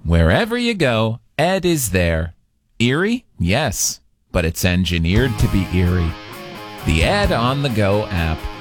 Wherever you go, Ed is there. Eerie? Yes, but it's engineered to be eerie. The Ed on the Go app